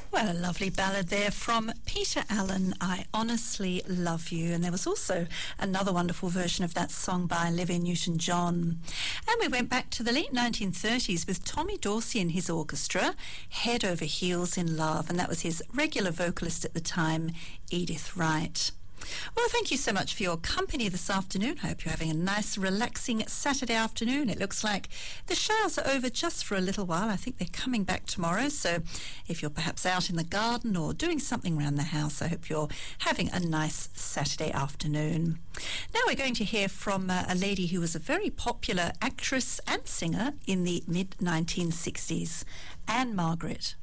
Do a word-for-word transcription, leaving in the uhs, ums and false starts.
Well, a lovely ballad there from Peter Allen, I Honestly Love You. And there was also another wonderful version of that song by Olivia Newton-John. And we went back to the late nineteen thirties with Tommy Dorsey and his orchestra, Head Over Heels in Love. And that was his regular vocalist at the time, Edith Wright. Well, thank you so much for your company this afternoon. I hope you're having a nice, relaxing Saturday afternoon. It looks like the showers are over just for a little while. I think they're coming back tomorrow. So if you're perhaps out in the garden or doing something around the house, I hope you're having a nice Saturday afternoon. Now we're going to hear from uh, a lady who was a very popular actress and singer in the mid nineteen sixties, Anne Margaret.